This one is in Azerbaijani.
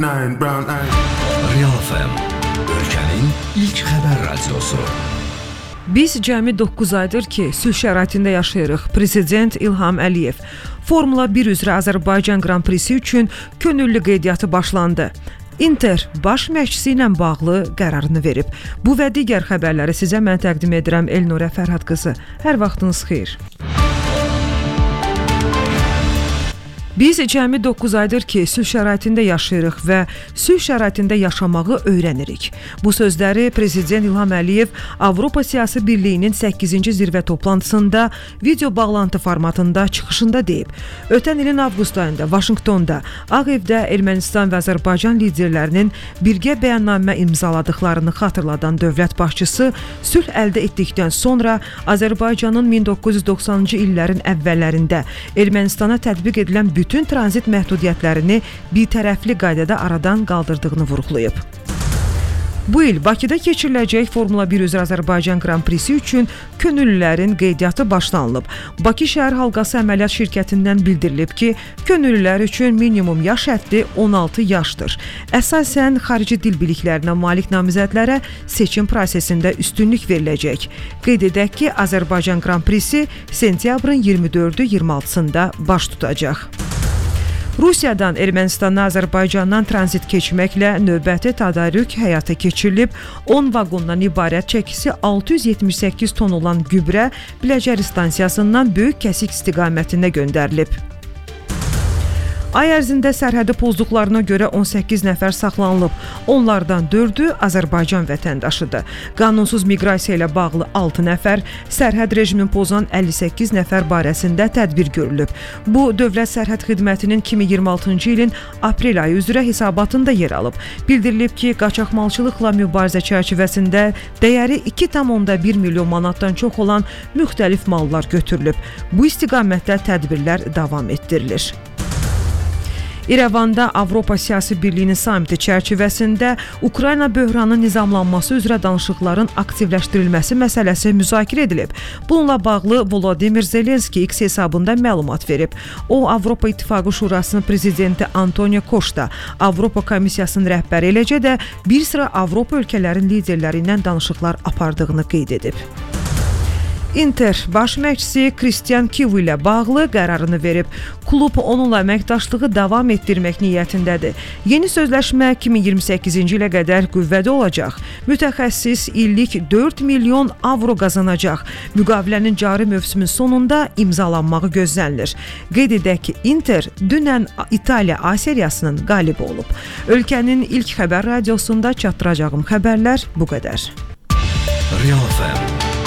Real FM, ölkənin ilk xəbər radiosu. Biz cəmi 9 aydır ki, sülh şəraitində yaşayırıq. Prezident İlham Əliyev Formula 1 üzrə Azərbaycan Grand Prixi üçün könüllü qeydiyyatı başlandı. Inter baş məşqçisi ilə bağlı qərarını verib. Bu və digər xəbərləri sizə mən təqdim edirəm Elnurə Fərhad qızı. Hər vaxtınız xeyir. Biz cəmi 9 aydır ki, sülh şəraitində yaşayırıq və sülh şəraitində yaşamağı öyrənirik. Bu sözləri Prezident İlham Əliyev Avropa Siyasi Birliyinin 8-ci zirvə toplantısında video bağlantı formatında çıxışında deyib. Ötən ilin avqust ayında Vaşinqtonda Ağ Evdə Ermənistan və Azərbaycan liderlərinin birgə bəyannamə imzaladıqlarını xatırladan dövlət başçısı sülh əldə etdikdən sonra Azərbaycanın 1990-cı illərin əvvəllərində Ermənistana tətbiq edilən bütün tranzit məhdudiyyətlərini bitərəfli qaydada aradan qaldırdığını vurğulayıb. Bu il Bakıda keçiriləcək Formula 1 üzrə Azərbaycan Grand Prixi üçün könüllülərin qeydiyyatı başlanılıb. Bakı Şəhər Halqası Əməliyyat Şirkətindən bildirilib ki, könüllülər üçün minimum yaş həddi 16 yaşdır. Əsasən xarici dil biliklərinə malik namizədlərə seçim prosesində üstünlük veriləcək. Qeyd edək ki, Azərbaycan Grand Prixi sentyabrın 24-26-sında baş tutacaq. Rusiyadan Ermənistana Azərbaycandan tranzit keçməklə növbəti tədarük həyata keçirilib. 10 vaqondan ibarət çəkisi 678 ton olan gübrə Biləcəri stansiyasından Böyük Kəsik istiqamətində göndərilib. Ay ərzində sərhədi pozduqlarına görə 18 nəfər saxlanılıb. Onlardan 4-ü Azərbaycan vətəndaşıdır. Qanunsuz miqrasiya ilə bağlı 6 nəfər, sərhəd rejimini pozan 58 nəfər barəsində tədbir görülüb. Bu, Dövlət Sərhəd Xidmətinin 2026-cı ilin aprel ayı üzrə hesabatında yer alıb. Bildirilib ki, qaçaqmalçılıqla mübarizə çərçivəsində dəyəri 2,1 milyon manatdan çox olan müxtəlif mallar götürülüb. Bu istiqamətdə tədbirlər davam etdirilir. İrəvanda Avropa Siyasi Birliyinin samiti çərçivəsində Ukrayna böhranının nizamlanması üzrə danışıqların aktivləşdirilməsi məsələsi müzakirə edilib. Bununla bağlı Volodimir Zelenski X hesabında məlumat verib. O, Avropa İttifaqı Şurasının prezidenti Antonio Costa, Avropa Komissiyasının rəhbəri eləcə də bir sıra Avropa ölkələrin liderləri ilə danışıqlar apardığını qeyd edib. Inter baş məşqçisi Christian Kivu ilə bağlı qərarını verib. Klub onunla əməkdaşlığı davam etdirmək niyyətindədir. Yeni sözləşmə 2028-ci ilə qədər qüvvədə olacaq. Mütəxəssis illik 4 milyon avro qazanacaq. Müqavilənin cari mövsümün sonunda imzalanmağı gözlənilir. Qeyd edək ki, Inter dünən İtaliya A seriyasının qalibi olub. Ölkənin ilk xəbər radiosunda çatdıracağım xəbərlər bu qədər. Real FM